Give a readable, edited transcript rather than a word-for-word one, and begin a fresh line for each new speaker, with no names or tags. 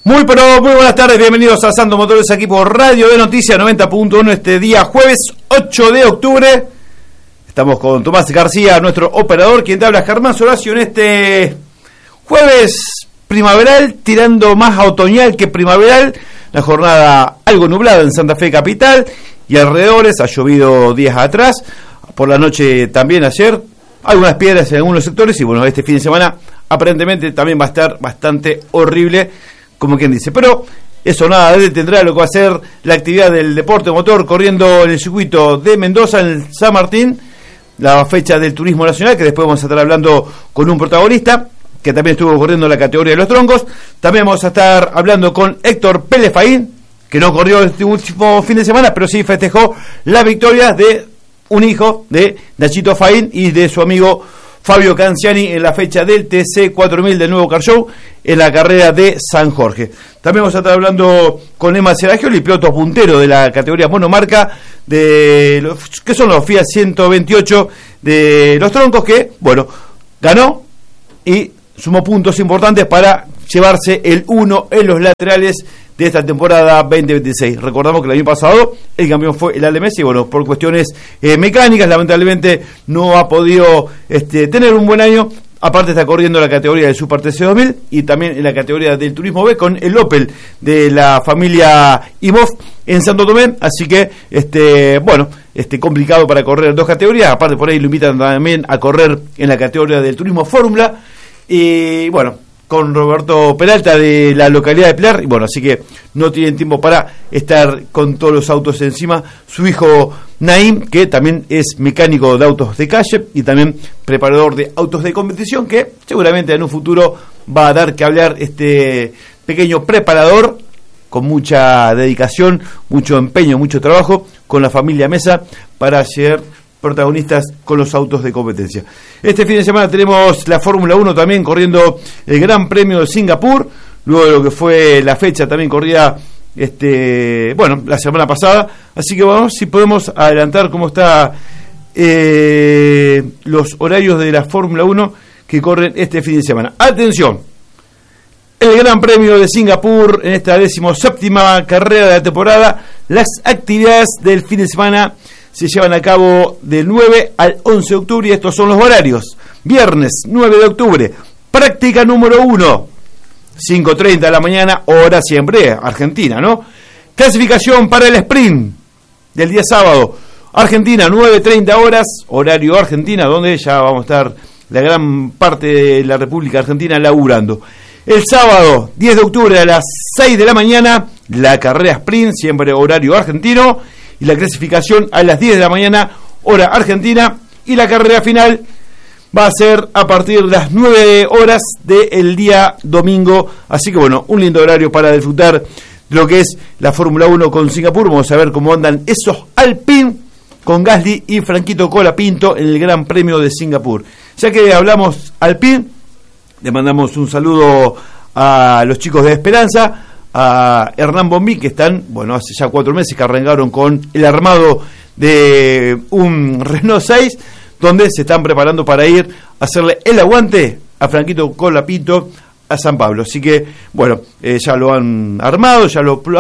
Muy buenas tardes, bienvenidos a Santos Motores, aquí por Radio de Noticias 90.1 este día jueves 8 de octubre. Estamos con Tomás García, nuestro operador, quien te habla Germán Horacio en este jueves primaveral, tirando más a otoñal que primaveral. La jornada algo nublada en Santa Fe capital y alrededores, ha llovido días atrás, por la noche también ayer, algunas piedras en algunos sectores y bueno, este fin de semana aparentemente también va a estar bastante horrible, como quien dice, pero eso nada detendrá lo que va a ser la actividad del deporte motor corriendo en el circuito de Mendoza, en San Martín, la fecha del turismo nacional, que después vamos a estar hablando con un protagonista que también estuvo corriendo en la categoría de los troncos. También vamos a estar hablando con Héctor Pérez Faín, que no corrió este último fin de semana, pero sí festejó la victoria de un hijo de Nachito Faín y de su amigo Fabio Canciani en la fecha del TC 4000 del nuevo Car Show en la carrera de San Jorge. También vamos a estar hablando con Emma Seragioli, piloto puntero de la categoría monomarca, de los, que son los Fiat 128 de los troncos, que, bueno, ganó y sumó puntos importantes para llevarse el 1 en los laterales de esta temporada 2026. Recordamos que el año pasado el campeón fue el Alde y bueno, por cuestiones mecánicas, lamentablemente no ha podido tener un buen año. Aparte está corriendo la categoría del Super TC 2000 y también en la categoría del Turismo B con el Opel de la familia IMOF en Santo Tomé, así que complicado para correr dos categorías. Aparte por ahí lo invitan también a correr en la categoría del Turismo Fórmula y bueno, con Roberto Peralta de la localidad de Pilar, y bueno, así que no tienen tiempo para estar con todos los autos encima. Su hijo Naim, que también es mecánico de autos de calle y también preparador de autos de competición, que seguramente en un futuro va a dar que hablar este pequeño preparador, con mucha dedicación, mucho empeño, mucho trabajo, con la familia Mesa, para ser protagonistas con los autos de competencia. Este fin de semana tenemos la Fórmula 1 también corriendo el Gran Premio de Singapur, luego de lo que fue la fecha también corrida la semana pasada, así que vamos si podemos adelantar cómo está los horarios de la Fórmula 1 que corren este fin de semana. Atención, el Gran Premio de Singapur en esta 17ª carrera de la temporada. Las actividades del fin de semana se llevan a cabo del 9 al 11 de octubre y estos son los horarios. Viernes 9 de octubre, práctica número 1, 5:30 de la mañana, hora siempre Argentina, ¿no? Clasificación para el sprint del día sábado, Argentina, 9:30 horas, horario Argentina, donde ya vamos a estar la gran parte de la República Argentina laburando. El sábado 10 de octubre a las 6 de la mañana, la carrera sprint, siempre horario argentino, y la clasificación a las 10 de la mañana, hora argentina, y la carrera final va a ser a partir de las 9 horas del día domingo, así que bueno, un lindo horario para disfrutar de lo que es la Fórmula 1 con Singapur. Vamos a ver cómo andan esos Alpine con Gasly y Franquito Colapinto en el Gran Premio de Singapur. Ya que hablamos Alpine, le mandamos un saludo a los chicos de Esperanza, a Hernán Bombí, que están, bueno, hace ya 4 meses que arrancaron con el armado de un Renault 6, donde se están preparando para ir a hacerle el aguante a Franquito Colapinto a San Pablo. Así que, bueno, ya lo han armado, ya lo